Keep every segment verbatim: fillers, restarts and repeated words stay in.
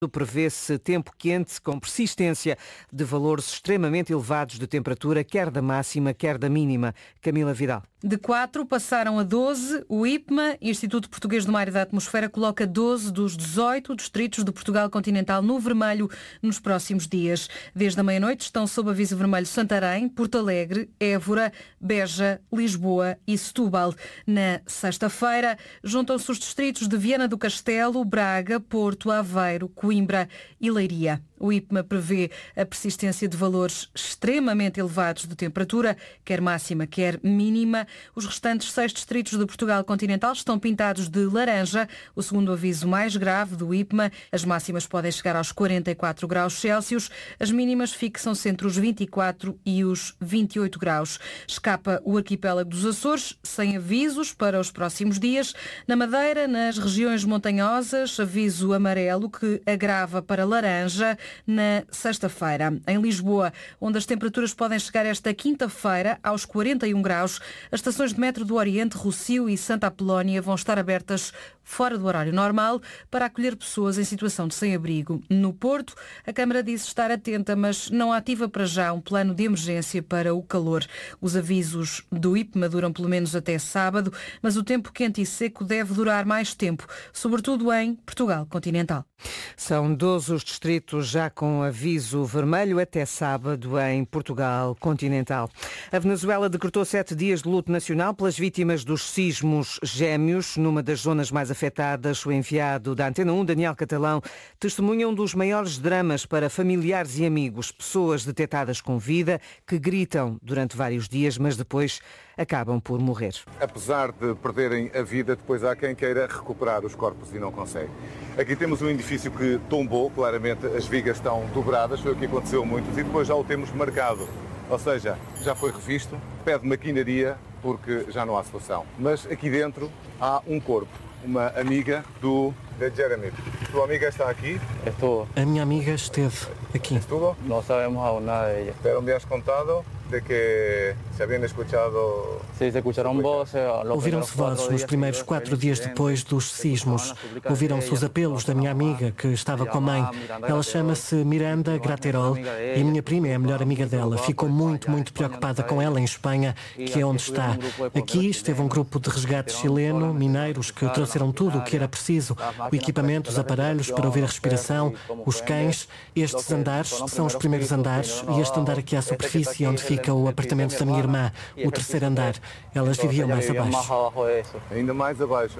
Prevê-se tempo quente com persistência de valores extremamente elevados de temperatura, quer da máxima, quer da mínima. Camila Vidal. De quatro passaram a doze. O I P M A, Instituto Português do Mar e da Atmosfera, coloca doze dos dezoito distritos de Portugal continental no vermelho nos próximos dias. Desde a meia-noite estão sob aviso vermelho Santarém, Porto Alegre, Évora, Beja, Lisboa e Setúbal. Na sexta-feira, juntam-se os distritos de Viana do Castelo, Braga, Porto, Aveiro, Coimbra e Leiria. O I P M A prevê a persistência de valores extremamente elevados de temperatura, quer máxima, quer mínima. Os restantes seis distritos de Portugal continental estão pintados de laranja, o segundo aviso mais grave do I P M A. As máximas podem chegar aos quarenta e quatro graus Celsius, as mínimas fixam-se entre os vinte e quatro e os vinte e oito graus. Escapa o arquipélago dos Açores, sem avisos para os próximos dias. Na Madeira, nas regiões montanhosas, aviso amarelo que agrava para laranja na sexta-feira. Em Lisboa, onde as temperaturas podem chegar esta quinta-feira aos quarenta e um graus, as estações de metro do Oriente, Rossio e Santa Apolónia vão estar abertas fora do horário normal para acolher pessoas em situação de sem-abrigo. No Porto, a Câmara disse estar atenta, mas não ativa para já um plano de emergência para o calor. Os avisos do I P M A duram pelo menos até sábado, mas o tempo quente e seco deve durar mais tempo, sobretudo em Portugal continental. São doze os distritos já com aviso vermelho até sábado em Portugal continental. A Venezuela decretou sete dias de luto nacional pelas vítimas dos sismos gêmeos. Numa das zonas mais afetadas, o enviado da Antena um, Daniel Catalão, testemunha um dos maiores dramas para familiares e amigos. Pessoas detectadas com vida que gritam durante vários dias, mas depois acabam por morrer. Apesar de perderem a vida, depois há quem queira recuperar os corpos e não consegue. Aqui temos um edifício que tombou, claramente as vigas estão dobradas, foi o que aconteceu muitos, e depois já o temos marcado. Ou seja, já foi revisto, pede maquinaria porque já não há solução. Mas aqui dentro há um corpo, uma amiga do de Jeremy. Tua amiga está aqui? Estou. A minha amiga esteve aqui. Estuvo? Não sabemos aún nada de ella. Pero me has contado de que se habían escuchado... Sí, se escucharon voces. Ouviram-se vozes nos primeiros quatro dias depois dos sismos. Ouviram-se os apelos da minha amiga, que estava com a mãe. Ela chama-se Miranda Graterol e a minha prima é a melhor amiga dela. Ficou muito, muito preocupada com ela em Espanha, que é onde está. Aqui esteve um grupo de resgate chileno, mineiros, que trouxeram tudo o que era preciso. O equipamento, os aparelhos para ouvir a respiração, os cães. Estes andares são os primeiros andares e este andar aqui à superfície, onde fica o apartamento da minha irmã, o terceiro andar. Elas viviam mais abaixo. Ainda mais abaixo.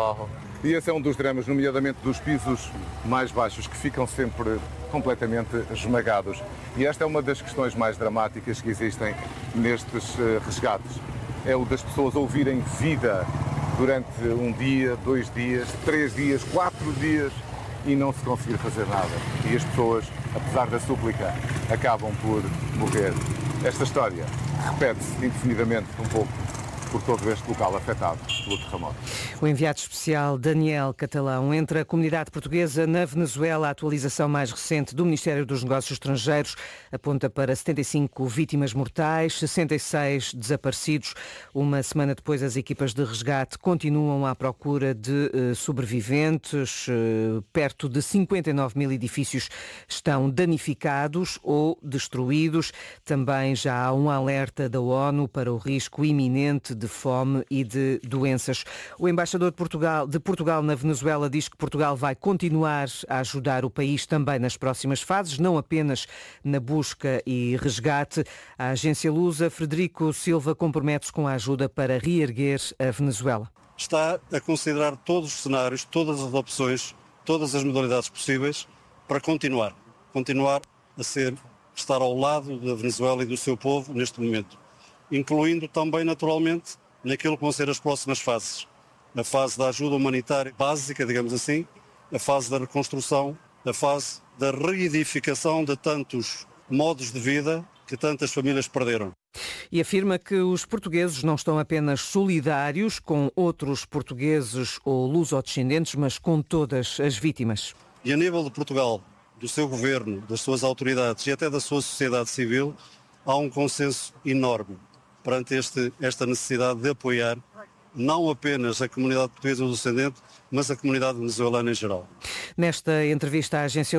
E esse é um dos dramas, nomeadamente dos pisos mais baixos, que ficam sempre completamente esmagados. E esta é uma das questões mais dramáticas que existem nestes resgates. É o das pessoas ouvirem vida durante um dia, dois dias, três dias, quatro dias e não se conseguir fazer nada. E as pessoas, apesar da súplica, acabam por morrer. Esta história repete-se indefinidamente um pouco por todo este local afetado pelo terremoto. O enviado especial Daniel Catalão. Entre a comunidade portuguesa na Venezuela, a atualização mais recente do Ministério dos Negócios Estrangeiros aponta para setenta e cinco vítimas mortais, sessenta e seis desaparecidos. Uma semana depois, as equipas de resgate continuam à procura de uh, sobreviventes. Uh, perto de cinquenta e nove mil edifícios estão danificados ou destruídos. Também já há um alerta da ONU para o risco iminente de fome e de doenças. O embaixador de Portugal, de Portugal na Venezuela diz que Portugal vai continuar a ajudar o país também nas próximas fases, não apenas na busca e resgate. A agência Lusa, Frederico Silva, compromete-se com a ajuda para reerguer a Venezuela. Está a considerar todos os cenários, todas as opções, todas as modalidades possíveis para continuar, continuar a ser, estar ao lado da Venezuela e do seu povo neste momento, incluindo também, naturalmente, naquilo que vão ser as próximas fases. A fase da ajuda humanitária básica, digamos assim, a fase da reconstrução, a fase da reedificação de tantos modos de vida que tantas famílias perderam. E afirma que os portugueses não estão apenas solidários com outros portugueses ou lusodescendentes, mas com todas as vítimas. E a nível de Portugal, do seu governo, das suas autoridades e até da sua sociedade civil, há um consenso enorme perante este, esta necessidade de apoiar não apenas a comunidade portuguesa do Ocidente, mas a comunidade venezuelana em geral. Nesta entrevista à agência